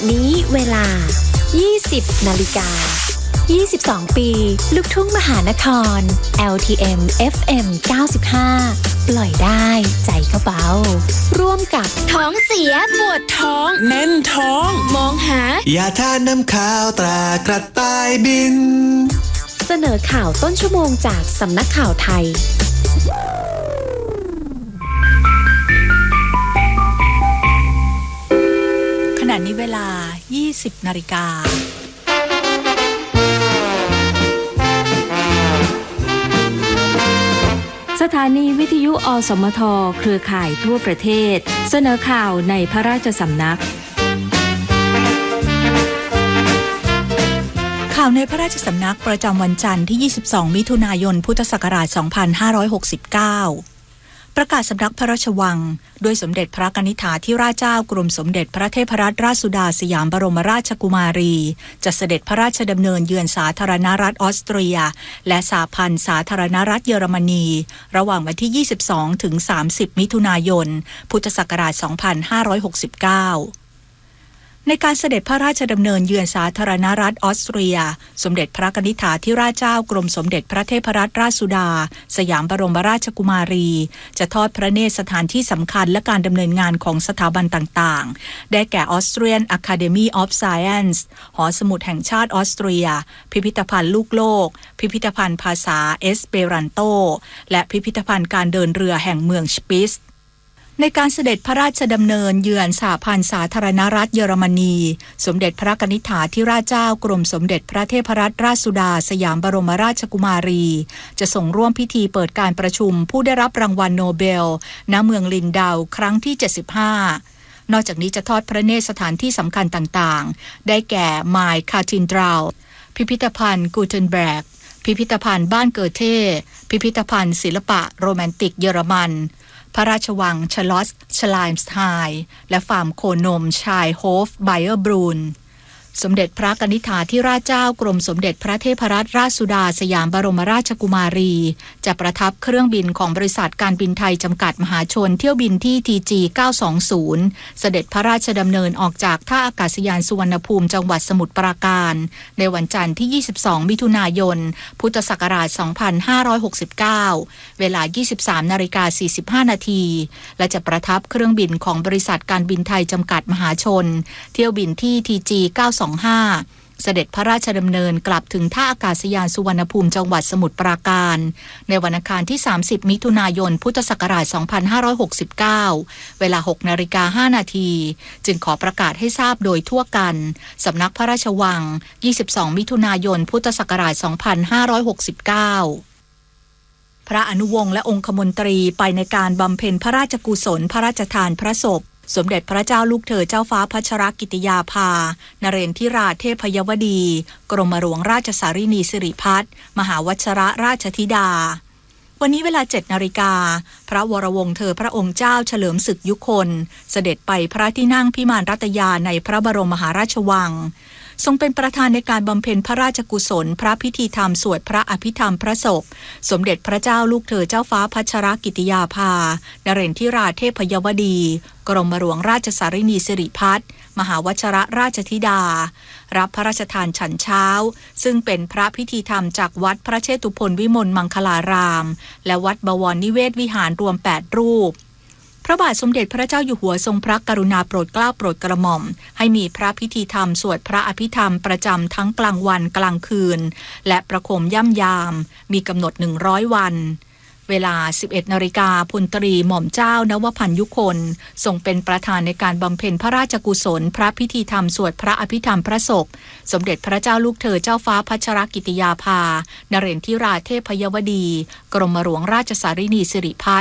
นี้เวลา 20 นาฬิกา 22 ปีลูกทุ่งมหานคร LTM FM 95 ปล่อยได้ใจก็เบาร่วมกับท้องเสียปวดท้องแน่นท้องมองหายาทาน้ำข้าวตรากระต่ายบินเสนอข่าวต้นชั่วโมงจากสำนักข่าวไทยขณะนี้เวลา 20 นาฬิกาสถานีวิทยุอสมทเครือข่ายทั่วประเทศเสนอข่าวในพระราชสำนักข่าวในพระราชสำนักประจำวันจันทร์ที่ 22 มิถุนายน พุทธศักราช 2569 ประกาศสำนักพระราชวังด้วยสมเด็จพระกนิษฐาธิราชเจ้ากรมสมเด็จพระเทพรัตนราชสุดาสยามบรมราชกุมารีจะเสด็จพระราชดำเนินเยือนสาธารณรัฐออสเตรียและสหพันธ์สาธารณรัฐเยอรมนีระหว่างวันที่ 22 ถึง 30 มิถุนายน พุทธศักราช 2569ในการเสด็จพระราชดำเนินเยือนสาธารณรัฐออสเตรียสมเด็จพระกนิษฐาธิราชเจ้ากรมสมเด็จพระเทพรัตนราชสุดาสยามบรมราชกุมารีจะทอดพระเนตรสถานที่สำคัญและการดำเนินงานของสถาบันต่างๆได้แก่ Austrian Academy of Science หอสมุดแห่งชาติออสเตรียพิพิธภัณฑ์ลูกโลกพิพิธภัณฑ์ภาษาเอสเปรันโตและพิพิธภัณฑ์การเดินเรือแห่งเมืองชปิสในการเสด็จพระราชดำเนินเยือนสหพันธ์สาธารณรัฐเยอรมนีสมเด็จพระกนิษฐาธิราชเจ้ากรมสมเด็จพระเทพรัตนราชสุดาสยามบรมราชกุมารีจะส่งร่วมพิธีเปิดการประชุมผู้ได้รับรางวัลโนเบลณเมืองลินดาวครั้งที่ 75นอกจากนี้จะทอดพระเนตรสถานที่สำคัญต่างๆได้แก่ไมล์คาทินดราวพิพิธภัณฑ์กูเทนเบิร์กพิพิธภัณฑ์บ้านเกิเท่พิพิธภัณฑ์ศิลปะโรแมนติกเยอรมันพระราชวังชลอสชไลมสไทน์และฟาร์มโคนมชายโฮฟไบเออร์บรูนสมเด็จพระกนิษฐาธิราชเจ้ากรมสมเด็จพระเทพรัตนราชสุดาสยามบรมราชกุมารีจะประทับเครื่องบินของบริษัทการบินไทยจำกัดมหาชนเที่ยวบินที่ TG 920เสด็จพระราชดำเนินออกจากท่าอากาศยานสุวรรณภูมิจังหวัดสมุทรปราการในวันจันทร์ที่ 22 มิถุนายน พุทธศักราช 2569 เวลา 23:45 นาทีและจะประทับเครื่องบินของบริษัทการบินไทยจำกัดมหาชนเที่ยวบินที่ TG 925เสด็จพระราชดำเนินกลับถึงท่าอากาศยานสุวรรณภูมิจังหวัดสมุทรปราการในวันอังคารที่ 30 มิถุนายน พุทธศักราช 2569 เวลา 6:05 นาทีจึงขอประกาศให้ทราบโดยทั่วกันสำนักพระราชวัง 22 มิถุนายน พุทธศักราช 2569 พระอนุวงศ์และองคมนตรีไปในการบำเพ็ญพระราชกุศลพระราชทานพระศพสมเด็จพระเจ้าลูกเธอเจ้าฟ้าพัชรกิติยาภานเรนทิราเทพยวดีกรมหลวงราชสารินีสิริพัฒน์มหาวชิรราชธิดาวันนี้เวลา 7 นาฬิกาพระวรวงศ์เธอพระองค์เจ้าเฉลิมศึกยุคลเสด็จไปพระที่นั่งพิมานรัตยาในพระบรมมหาราชวังทรงเป็นประธานในการบำเพ็ญพระราชกุศลพระพิธีธรรมสวดพระอภิธรรมพระศพสมเด็จพระเจ้าลูกเธอเจ้าฟ้าพัชรกิติยาภานเรนทิราเทพยวดีกรมหลวงราชสารินีสิริพัฒน์มหาวชิรราชธิดารับพระราชทานฉันเช้าซึ่งเป็นพระพิธีธรรมจากวัดพระเชตุพนวิมลมังคลารามและวัดบวรนิเวศวิหารรวม8รูปพระบาทสมเด็จพระเจ้าอยู่หัวทรงพระกรุณาโปรดเกล้าโปรดกระหม่อมให้มีพระพิธีธรรมสวดพระอภิธรรมประจำทั้งกลางวันกลางคืนและประโคมย่ำยามมีกำหนด100วันเวลา 11 นาฬิกาพลตรีหม่อมเจ้านวพันธ์ยุคนทรงเป็นประธานในการบำเพ็ญพระราชกุศลพระพิธีธรรมสวดพระอภิธรรมพระศพสมเด็จพระเจ้าลูกเธอเจ้าฟ้าพัชรกิติยาภานเรนทิราเทพยวดีกรมหลวงราชสารินีสิริพัฒน์